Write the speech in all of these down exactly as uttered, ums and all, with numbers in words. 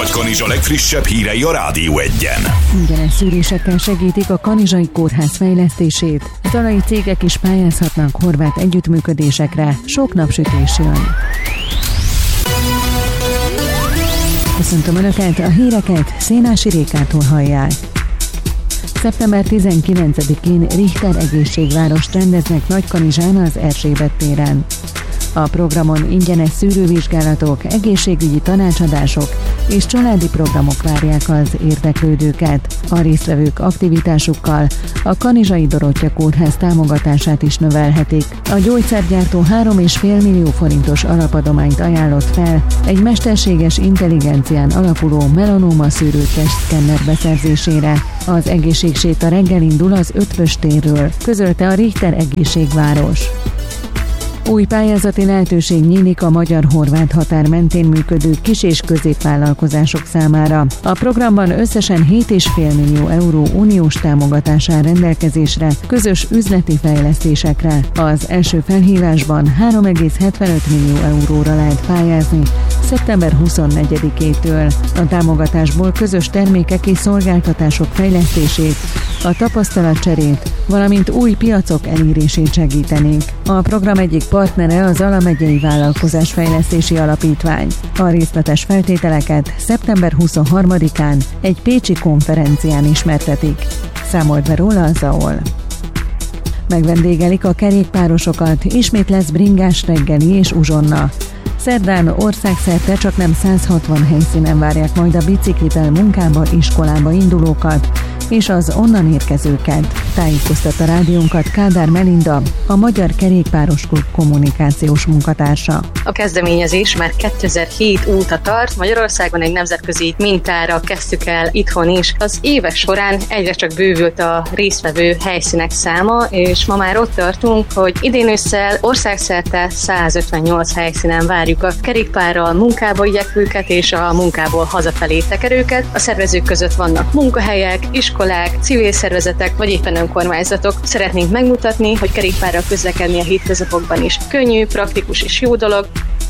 Kanizsa legfrissebb hírei a Rádió Egyen. Ingyenes szűrésekkel segítik a kanizsai kórház fejlesztését. Zalai cégek is pályázhatnak horvát együttműködésekre. Sok napsütés jön. Köszöntöm Önöket, a híreket Szénási Rékától hallják. szeptember tizenkilencedikén Richter egészségvárost rendeznek Nagykanizsán az Erzsébet téren. A programon ingyenes szűrővizsgálatok, egészségügyi tanácsadások és családi programok várják az érdeklődőket. A résztvevők aktivitásukkal a Kanizsai Dorottya Kórház támogatását is növelhetik. A gyógyszergyártó három egész öt millió forintos alapadományt ajánlott fel egy mesterséges intelligencián alapuló melanóma szűrő testszkenner beszerzésére. Az egészségséta reggel indul az Ötvös térről, közölte a Richter egészségváros. Új pályázati lehetőség nyílik a magyar-horvát határ mentén működő kis- és középvállalkozások számára. A programban összesen hét egész öt millió euró uniós támogatás áll rendelkezésre közös üzleti fejlesztésekre. Az első felhívásban három egész hetvenöt millió euróra lehet pályázni szeptember huszonnegyedikétől. A támogatásból közös termékek és szolgáltatások fejlesztését, a tapasztalatcserét, valamint új piacok elérését segítenénk. A program egyik partnere az Zala megyei Vállalkozásfejlesztési Alapítvány. A részletes feltételeket szeptember huszonharmadikán egy pécsi konferencián ismertetik. Számolt be róla a Zaol. Megvendégelik a kerékpárosokat, ismét lesz bringás reggeli és uzsonna. Szerdán országszerte csak nem száz hatvan helyszínen várják majd a biciklivel munkába, iskolába indulókat és az onnan érkezőket. Tájékoztatta rádiónkat Kádár Melinda, a Magyar Kerékpáros Klub kommunikációs munkatársa. A kezdeményezés már kétezer-hét óta tart, Magyarországon egy nemzetközi mintára kezdtük el itthon is. Az évek során egyre csak bővült a résztvevő helyszínek száma, és ma már ott tartunk, hogy idén ősszel országszerte százötvennyolc helyszínen várjuk a kerékpárral munkába igyekvőket és a munkából hazafelé tekerőket. A szervezők között vannak munkahelyek, iskolák, civil szervezetek vagy éppen önkormányzatok. Szeretnénk megmutatni, hogy kerékpárral közlekedni a hétköznapokban is könnyű, praktikus és jó dolog.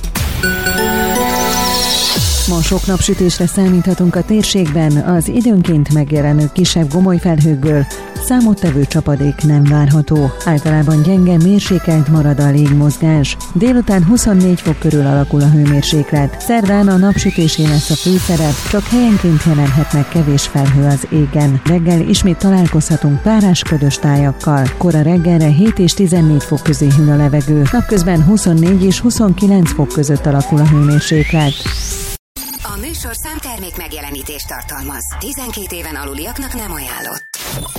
Ma sok napsütésre számíthatunk a térségben, az időnként megjelenő kisebb gomolyfelhőkből számottevő csapadék nem várható. Általában gyenge, mérsékelt marad a légmozgás. Délután huszonnégy fok körül alakul a hőmérséklet. Szerdán a napsütésé lesz a főszerep, csak helyenként jelenhetnek kevés felhő az égen. Reggel ismét találkozhatunk párás ködös tájakkal. Kora reggelre hét és tizennégy fok közé hűl a levegő. Napközben huszonnégy és huszonkilenc fok között alakul a hőmérséklet. A műsorszám termék megjelenítést tartalmaz. tizenkét éven aluliaknak nem ajánlott.